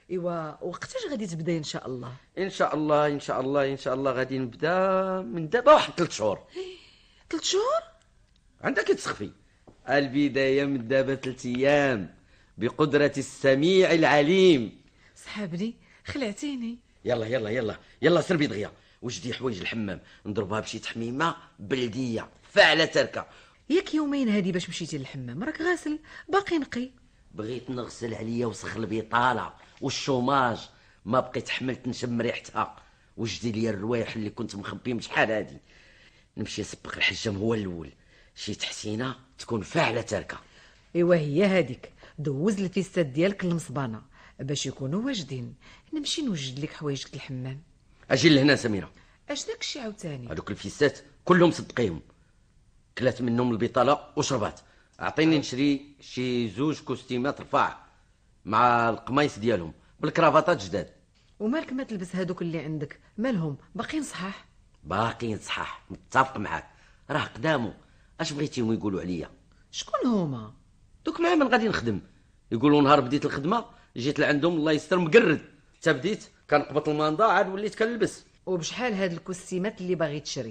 ايوا وقتاش غادي تبدا ان شاء الله؟ ان شاء الله ان شاء الله ان شاء الله غادي نبدا من دابا واحد 3 شهور. 3 شهور؟ عندك تسخفي. البدايه من دابا 3 ايام بقدره السميع العليم. صحابني خلعتيني. يلا يلا يلا يلا سربي دغيا وجدي حوايج الحمام نضربها بشي تحميمه بلديه فاعله تركه. ياك يومين هادي باش مشيتي للحمام راك غاسل باقي نقي. بغيت نغسل عليا وسخ البطاله والشوماج، ما بقيت حملت نشم ريحتها. وجدي لي الروايح اللي كنت مخبيهم شحال هادي. نمشي نسبق الحجام هو الاول، شي تحسينه تكون فاعله تركه. ايوا هي هاديك، دوز الفيستات ديالك المصبانه باش يكونوا واجدين. نمشي نوجد لك حوايجك الحمام. اجي لهنا سميره. اش داك الشي عاوتاني؟ هذوك الفيسات كلهم صدقيهم، كلات منهم البطاله وشربات. اعطيني نشري شي 2 كوستيمات رفاع مع القميص ديالهم بالكرافطات جداد. ومالك ما تلبس هادوك اللي عندك؟ مالهم باقيين صحاح؟ باقيين صحاح، متفق معاك، راه قدامو. اش بغيتيهم يقولوا عليا؟ شكون هما؟ دوك مع من غادي نخدم يقولوا نهار بديت الخدمه جيت لعندهم الله يستر مقرد، حتى بديت كنقبط الماندا عاد وليت كنلبس. وبشحال هاد الكوستيمات اللي باغي تشري؟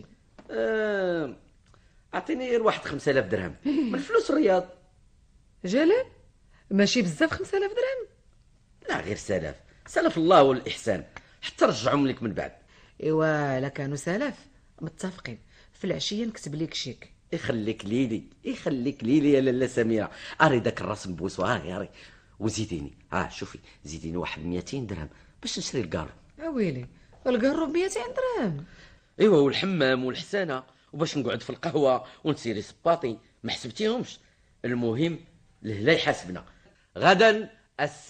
اعطيني غير واحد 5000 درهم من فلوس الرياض. جلال ماشي بزاف 5000 درهم؟ لا غير سلف الله والإحسان، حتى رجعهم لك من بعد. ايوا لا كانوا سلف متفقين، في العشيه نكتب لك شيك. يخليك ليلي يا لاله سميره. اري داك الراس مبوس اري وزيديني شوفي زيديني واحد 200 درهم باش نشري الكارو. ويلي القرو ب 200 درهم؟ ايوا والحمام والحسانه وباش نقعد في القهوه ونسيري صباطي ما حسبتيهمش. المهم لهلا يحاسبنا غدا